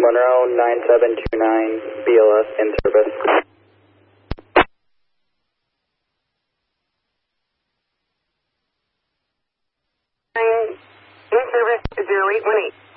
Monroe 9729, BLS in service. In service 0818.